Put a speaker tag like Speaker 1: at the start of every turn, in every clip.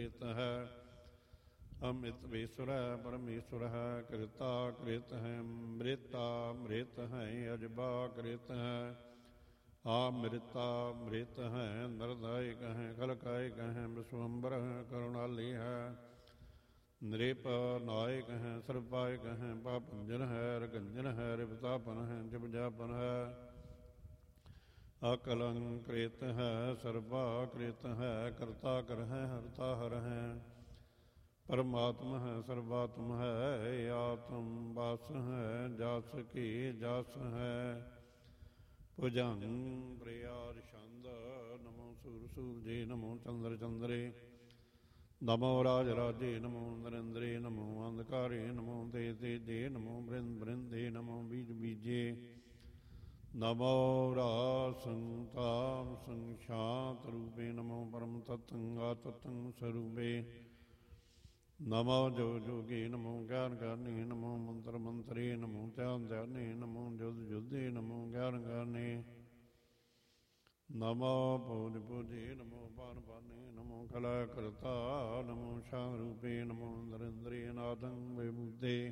Speaker 1: ਕ੍ਰਿਤ ਹੈ। ਅਮਿਤ ਵੇਸੁਰ ਹੈ ਪਰਮੇਸ਼ੁਰ ਹੈ। ਕ੍ਰਿਤਾ ਕ੍ਰਿਤ ਹੈ ਮ੍ਰਿਤਾ ਮ੍ਰਿਤ ਹੈ। ਅਜਬਾ ਕ੍ਰਿਤ ਹੈ ਆਮ੍ਰਿਤਾ ਮ੍ਰਿਤ ਹੈ। ਨਰਦਾਇਕ ਹੈ ਖਲਕਾਇਕ ਹੈ। ਵਿਸ਼ਵੰਬਰ ਹੈ ਕਰੁਣਾਲੀ ਹੈ। ਨ੍ਰਿਪ ਨਾਇਕ ਹੈ ਸਰਪਾਇਕ ਹੈ। ਪਾਪੰਜਨ ਹੈ ਰਗੰਜਨ ਹੈ। ਰਿਪਤਾਪਨ ਹੈ ਜਪਜਾਪਨ ਹੈ। ਅਕਲੰਕ੍ਰਿਤ ਹੈ ਸਰਬਾ ਕ੍ਰਿਤ ਹੈ। ਕਰਤਾ ਕਰ ਹੈ ਹਰਤਾ ਹਰ ਹੈ। ਪਰਮਾਤਮ ਹੈ ਸਰਬਾਤਮ ਹੈ। ਆਤਮ ਬਸ ਹੈ ਜਸ ਕੀ ਜਸ ਹੈ। ਭੁਜੰਗ ਪ੍ਰਿਆਰ ਛੰਦ ਨਮੋ ਸੂਰ ਸੂਰਜੇ ਨਮੋ ਚੰਦਰ ਚੰਦਰੇ ਨਮੋ ਰਾਜ ਰਾਜੇ ਨਮੋ ਨਰਿੰਦਰੇ ਨਮੋ ਅੰਧਕਾਰੇ ਨਮੋ ਤੇ ਤੇਜੇ ਨਮੋ ਬ੍ਰਿੰਦ ਬ੍ਰਿੰਦੇ ਨਮੋ ਬੀਜ ਬੀਜੇ ਨਮੋ ਰਾਸੰ ਤਾਮ ਸੰਗ ਸ਼ਾਂਤ ਰੂਪੇ ਨਮੋ ਪਰਮ ਤਤੰ ਆਤਤੰ ਸਰੂਪੇ ਨਮੋ ਜੋ ਜੋਗੇ ਨਮੋ ਗਿਆਨ ਗਿਆਨੀ ਨਮੋ ਮੰਤਰ ਮੰਤਰੇ ਨਮੋ ਧਿਆਨ ਧਿਆਨੇ ਨਮੋ ਜੁਦ ਜੁਦੇ ਨਮੋ ਗਿਆਨ ਗਿਆਨੇ ਨਮੋ ਪੂਜ ਪੂਜੇ ਨਮੋ ਪਾਨ ਪਾਨੇ ਨਮੋ ਕਲਾ ਕਰਤਾ ਨਮੋ ਸ਼ਾਂ ਰੂਪੇ ਨਮੋ ਨਰਿੰਦਰੇ ਨਾਦੰ ਵਿਭੂਤੇ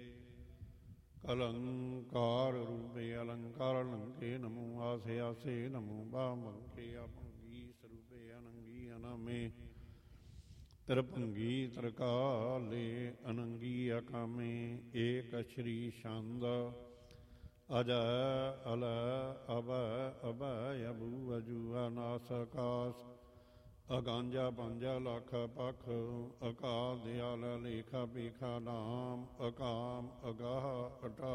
Speaker 1: ਅਲੰਕਾਰ ਰੂਪੇ ਅਲੰਕਾਰ ਅਲੰਕੇ ਨਮੋ ਆਸੇ ਆਸੇ ਨਮੋ ਬਾਮੰਕੇ ਆਪੰਗੀ ਸਰੂਪੇ ਅਨੰਗੀ ਅਨਾਮੇ ਤਿਰਭੰਗੀ ਤਰਕਾਲੇ ਅਨੰਗੀ ਅਕਾਮੇ ਏਕ ਸ਼੍ਰੀ ਛੰਦ ਅਜ ਅਲ ਅਬ ਅਬ ਅਬੂ ਅਜੂ ਅਨਾਸ ਆਕਾਸ ਅਗਾਂਜਾ ਪੰਜਾ ਲੱਖ ਪਖ ਅਕਾਲ ਦਿਆਲ ਲੇਖਾ ਪੀਖਾ ਨਾਮ ਅਕਾਮ ਅਗਾਹ ਅਟਾ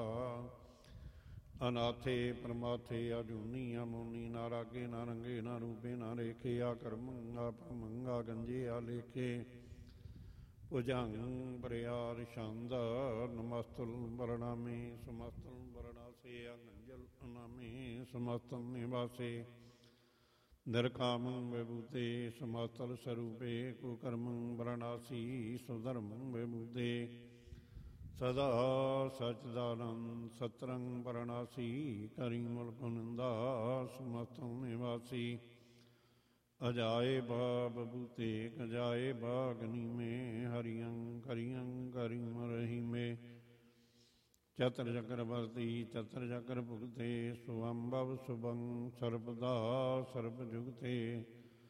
Speaker 1: ਅਨਾਥੇ ਪਰਮਾਥੇ ਅਜੂਨੀ ਅਮੂਨੀ ਨਾ ਰਾਗੇ ਨਾ ਰੰਗੇ ਨਾ ਰੂਪੇ ਨਾ ਰੇਖੇ ਆ ਕਰਮੰਗਾ ਭਮੰਗਾ ਗੰਜੇ ਆ ਲੇਖੇ ਭੁਜੰਗ ਬਰਿਆਰ ਛੰਦ ਨਮਸਤੁਲ ਵਰਣਾਮੇ ਸਮਸਤੁਲ ਵਰਣਾਸੇ ਅੰਜਲ ਅਨਾਮੇ ਸਮਸਤਲ ਨਿਵਾਸੇ ਨਿਰਕਾਮੰ ਵਿਭੂਤੇ ਸਮਸਤਲ ਸਰੂਪੇ ਕੁਕਰਮੰ ਵਰਣਾਸੀ ਸੁਧਰਮੰ ਵਿਭੂਤੇ ਸਦਾ ਸਚਦਾਨੰਦ ਸਤਰੰਗ ਵਰਣਾਸੀ ਕਰੀ ਮੁਲਕ ਨਿੰਦਾ ਸਮਸਤਲ ਨਿਵਾਸੀ ਅਜਾਏ ਬਬੂਤੇ ਗਜਾਏ ਬਾਗਨੀ ਮੇ ਹਰਿਯੰ ਕਰਿਯੰ ਕਰਿਮ ਰਹੀਮੇ ਚਤਰ ਚਕਰ ਵਰਤੀ ਚਤਰ ਚਕਰ ਭੁਗਤੇ ਸੁਅੰਭਵ ਸੁਭੰ ਸਰਬਦਾ ਸਰਬ ਜੁਗਤੇ